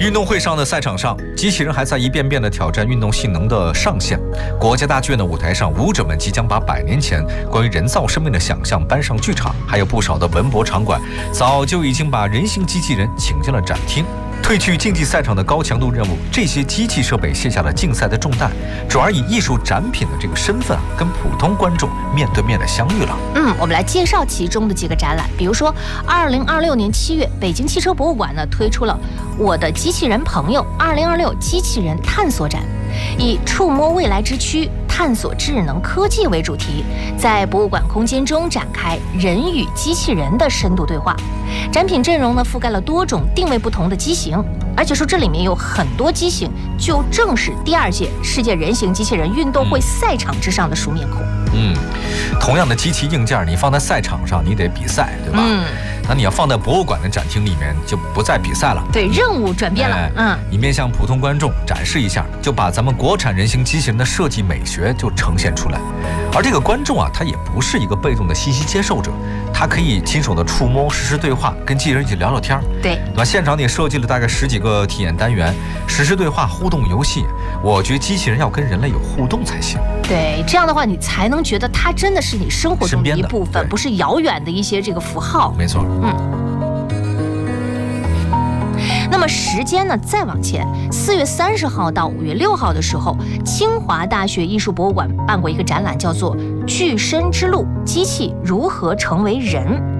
运动会上的赛场上，机器人还在一遍遍地挑战运动性能的上限。国家大剧院的舞台上，舞者们即将把100年前关于人造生命的想象搬上剧场，还有不少的文博场馆早就已经把人形机器人请进了展厅。褪去竞技赛场的高强度任务，这些机器设备卸下了竞赛的重担，转而以艺术展品的这个身份跟普通观众面对面的相遇了。 我们来介绍其中的几个展览，比如说2026年7月，北京汽车博物馆呢推出了我的机器人朋友2026机器人探索展，以触摸未来之躯，探索智能科技为主题，在博物馆空间中展开人与机器人的深度对话。展品阵容呢覆盖了多种定位不同的机型，而且说这里面有很多机型就正是第2届世界人形机器人运动会赛场之上的熟面孔。 同样的机器硬件，你放在赛场上你得比赛，对吧？那你要放在博物馆的展厅里面就不再比赛了， 对，任务转变了。 你面向普通观众展示一下，就把咱们国产人形机器人的设计美学就呈现出来。而这个观众啊，他也不是一个被动的信息接受者，他可以亲手的触摸、实时对话，跟机器人一起聊聊天。 对吧？现场也设计了大概10几个体验单元，实时对话、互动游戏。我觉得机器人要跟人类有互动才行。 对，这样的话你才能觉得它真的是你生活中的一部分，不是遥远的一些这个符号。 没错。 那么时间呢再往前，4月30号到5月6号的时候，清华大学艺术博物馆办过一个展览，叫做《具身之路：机器如何成为人》。